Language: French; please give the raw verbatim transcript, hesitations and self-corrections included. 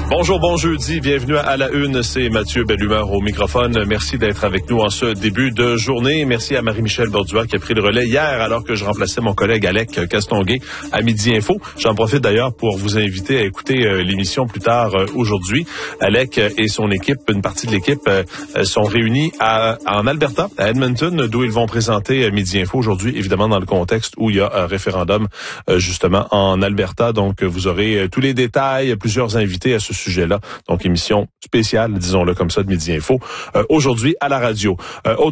Bonjour, bon jeudi, bienvenue à la une, c'est Mathieu Bellumeur au microphone. Merci d'être avec nous en ce début de journée. Merci à Marie-Michel Bordua qui a pris le relais hier alors que je remplaçais mon collègue Alec Castonguay à Midi Info. J'en profite d'ailleurs pour vous inviter à écouter euh, l'émission plus tard euh, aujourd'hui. Alec et son équipe, une partie de l'équipe, euh, sont réunis à, en Alberta, à Edmonton, d'où ils vont présenter euh, Midi Info aujourd'hui, évidemment dans le contexte où il y a un référendum euh, justement en Alberta. Donc vous aurez euh, tous les détails, plusieurs invités à ce sujet-là. Donc, émission spéciale, disons-le comme ça, de Midi Info, euh, aujourd'hui à la radio. Euh,